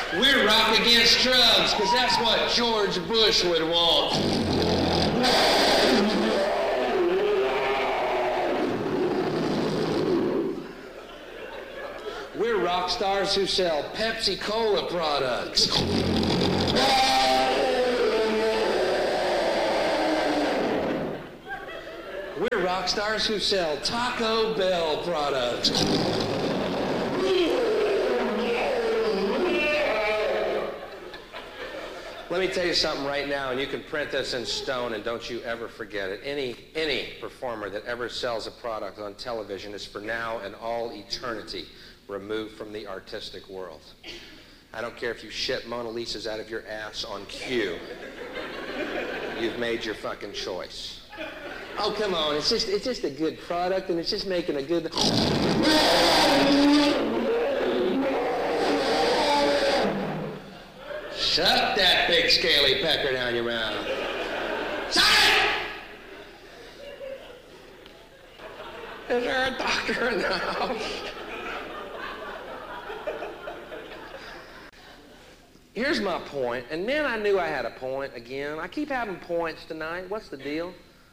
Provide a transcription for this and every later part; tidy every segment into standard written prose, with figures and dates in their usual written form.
We're rock against drugs, because that's what George Bush would want. We're rock stars who sell Pepsi-Cola products. We're rock stars who sell Taco Bell products. Let me tell you something right now, and you can print this in stone, and don't you ever forget it. Any performer that ever sells a product on television is for now and all eternity removed from the artistic world. I don't care if you shit Mona Lisas out of your ass on cue. You've made your fucking choice. Oh, come on, it's just a good product, and it's just making a good... Shut that big scaly pecker down your mouth. Shut it! Is there a doctor in the house? Here's my point, and man, I knew I had a point again. I keep having points tonight. What's the deal?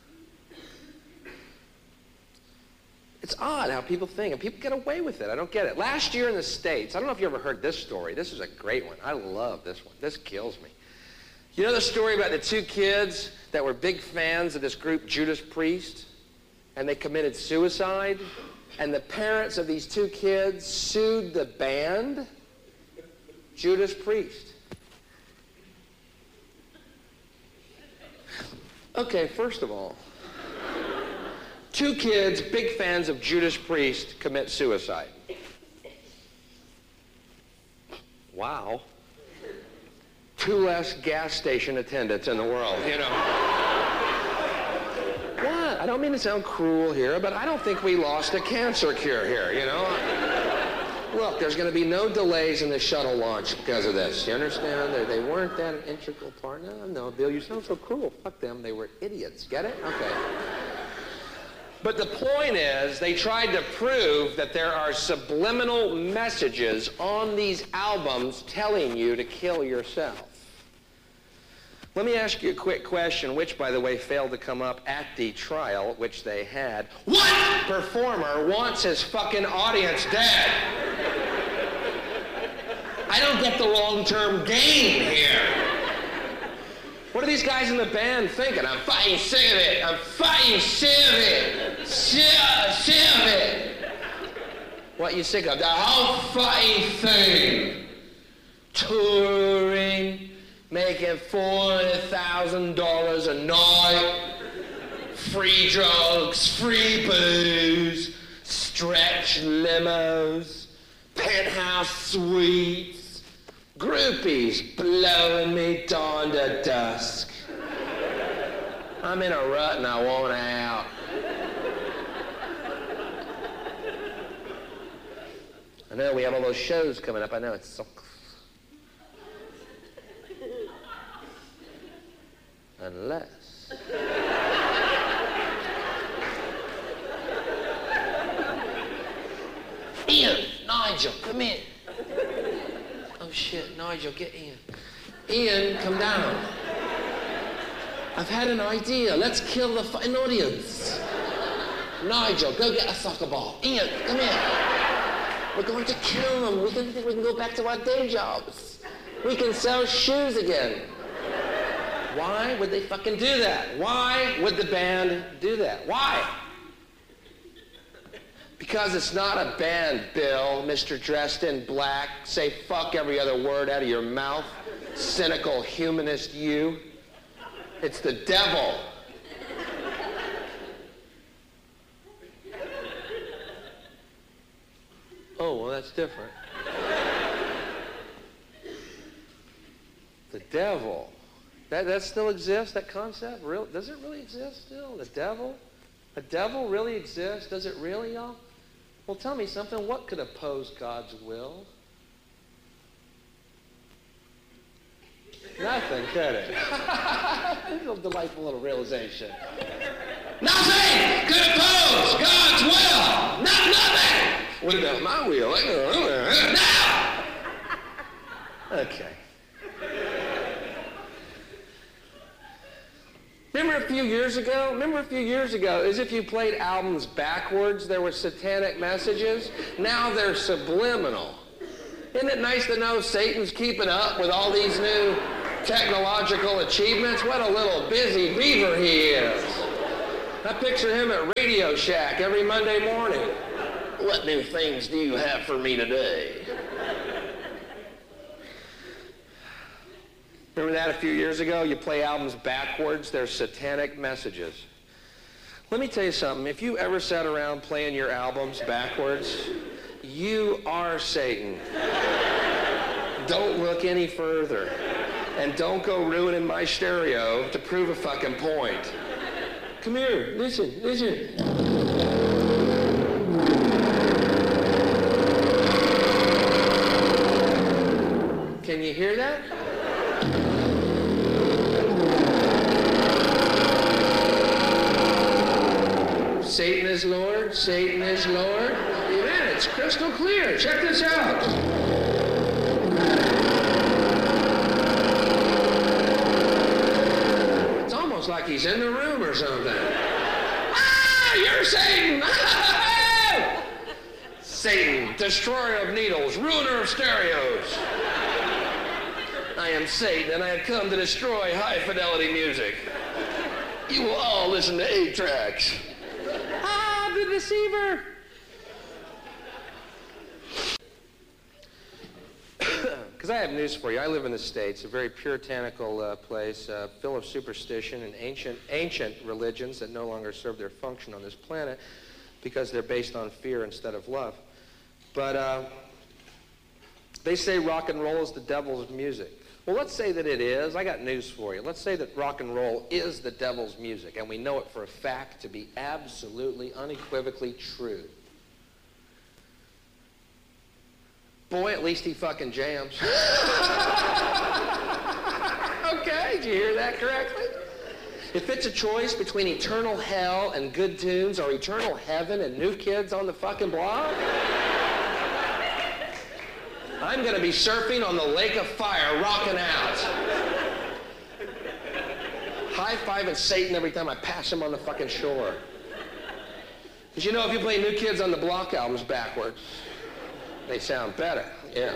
It's odd how people think, and people get away with it. I don't get it. Last year in the States, I don't know if you ever heard this story. This is a great one. I love this one. This kills me. You know the story about the two kids that were big fans of this group, Judas Priest, and they committed suicide? And the parents of these two kids sued the band, Judas Priest. Okay, first of all, two kids, big fans of Judas Priest, commit suicide. Wow. Two less gas station attendants in the world, you know. What? I don't mean to sound cruel here, but I don't think we lost a cancer cure here, you know. Look, there's going to be no delays in the shuttle launch because of this. You understand? They weren't that an integral part. No, Bill, you sound so cruel. Fuck them. They were idiots. Get it? Okay. But the point is, they tried to prove that there are subliminal messages on these albums telling you to kill yourself. Let me ask you a quick question, which, by the way, failed to come up at the trial, which they had. What performer wants his fucking audience dead? I don't get the long-term gain here. What are these guys in the band thinking? I'm fucking sick of it. I'm fucking sick of it. Sick of it. What you sick of? The whole fucking thing. Touring, making $400,000 a night. Free drugs, free booze, stretch limos, penthouse suites, groupies blowing me dawn to dusk. I'm in a rut and I want out. I know we have all those shows coming up. I know it's so... Unless... Ian, Nigel, come in. Oh shit, Nigel, get Ian. Ian, come down. I've had an idea. Let's kill the fucking audience. Nigel, go get a soccer ball. Ian, come here. We're going to kill them. We think we can go back to our day jobs. We can sell shoes again. Why would they fucking do that? Why would the band do that? Why? Because it's not a band, Bill, Mr. Dressed in Black. Say fuck every other word out of your mouth. Cynical humanist you. It's the devil. Oh, well, that's different. The devil. That still exists, that concept? Real? Does it really exist still? The devil? The devil really exists? Does it really, y'all? Well, tell me something. What could oppose God's will? Nothing, could it? It's a delightful little realization. Nothing could oppose God's will! Not nothing! What about my will? No! Okay. Remember a few years ago, as if you played albums backwards, there were satanic messages? Now they're subliminal. Isn't it nice to know Satan's keeping up with all these new technological achievements? What a little busy beaver he is. I picture him at Radio Shack every Monday morning. What new things do you have for me today? Remember that a few years ago? You play albums backwards, they're satanic messages. Let me tell you something. If you ever sat around playing your albums backwards, you are Satan. Don't look any further. And don't go ruining my stereo to prove a fucking point. Come here, listen. Can you hear that? Satan is Lord, Satan is Lord. Amen, it's crystal clear. Check this out. It's almost like he's in the room or something. Ah, you're Satan! Satan, destroyer of needles, ruiner of stereos. I am Satan, and I have come to destroy high-fidelity music. You will all listen to 8 tracks. Ah, the deceiver! Because I have news for you. I live in the States, a very puritanical place, full of superstition and ancient religions that no longer serve their function on this planet because they're based on fear instead of love. But they say rock and roll is the devil's music. Well, let's say that it is. I got news for you. Let's say that rock and roll is the devil's music, and we know it for a fact to be absolutely, unequivocally true. Boy, at least he fucking jams. Okay, did you hear that correctly? If it's a choice between eternal hell and good tunes or eternal heaven and New Kids on the fucking Block, I'm going to be surfing on the lake of fire, rocking out. High-fiving Satan every time I pass him on the fucking shore. Because you know, if you play New Kids on the Block albums backwards, they sound better, yeah.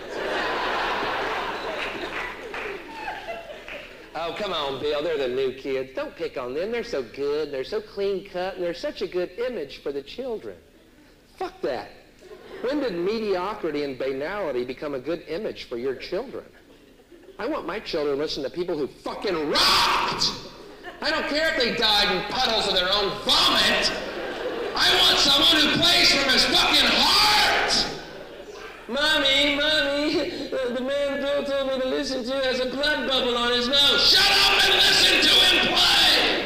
Oh, come on, Bill, they're the New Kids. Don't pick on them. They're so good, they're so clean-cut, and they're such a good image for the children. Fuck that. When did mediocrity and banality become a good image for your children? I want my children to listen to people who fucking rocked! I don't care if they died in puddles of their own vomit! I want someone who plays from his fucking heart! Mommy, the man Bill told me to listen to has a blood bubble on his nose. Shut up and listen to him play!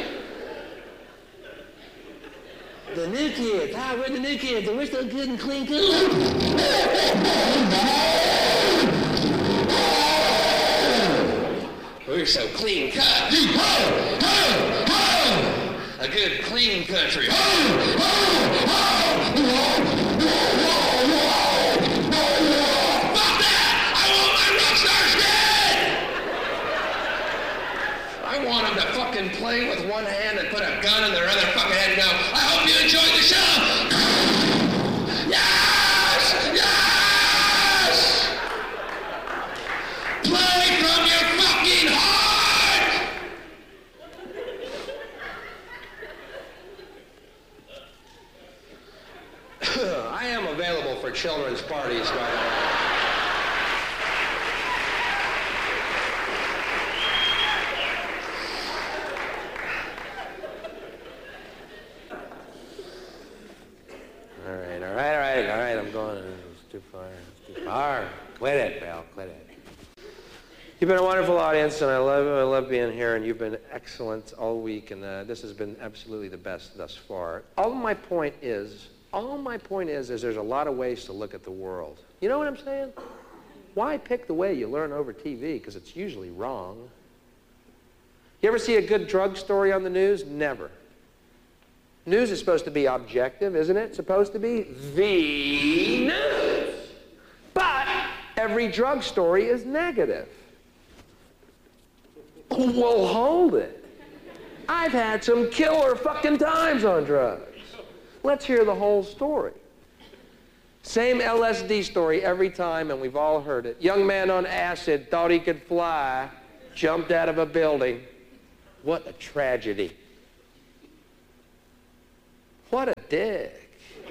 The New Kids. Ah, we're the New Kids, and we're so good and clean cut. We're so clean cut. A good clean country. I want them to fucking play with one hand and put a gun in their other fucking head and go, I hope you enjoyed the show! Yes! Yes! Play from your fucking heart! I am available for children's parties, by the way. All right, I'm going. It's too far. Quit it, Bill, quit it. You've been a wonderful audience, and I love being here, and you've been excellent all week, and this has been absolutely the best thus far. All my point is there's a lot of ways to look at the world. You know what I'm saying? Why pick the way you learn over TV? Because it's usually wrong. You ever see a good drug story on the news? Never. News is supposed to be objective, isn't it? It's supposed to be the news. But every drug story is negative. Well, hold it. I've had some killer fucking times on drugs. Let's hear the whole story. Same LSD story every time, and we've all heard it. Young man on acid thought he could fly, jumped out of a building. What a tragedy. What a dick.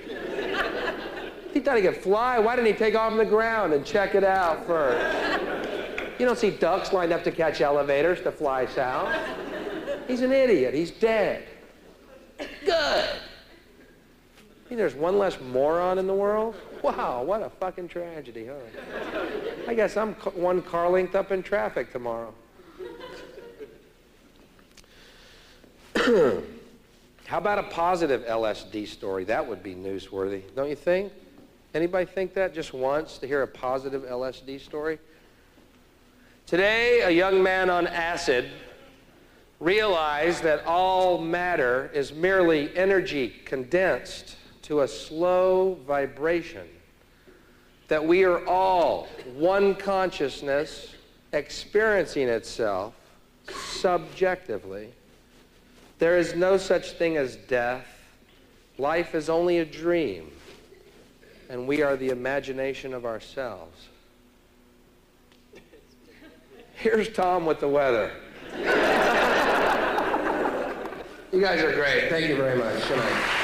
He thought he could fly. Why didn't he take off on the ground and check it out first? You don't see ducks lined up to catch elevators to fly south. He's an idiot. He's dead. Good. You think there's one less moron in the world? Wow, what a fucking tragedy, huh? I guess I'm one car length up in traffic tomorrow. How about a positive LSD story? That would be newsworthy, don't you think? Anybody think that just once, to hear a positive LSD story? Today, a young man on acid realized that all matter is merely energy condensed to a slow vibration, that we are all one consciousness experiencing itself subjectively. There is no such thing as death. Life is only a dream, and we are the imagination of ourselves. Here's Tom with the weather. You guys are great. Thank you very much. Good night.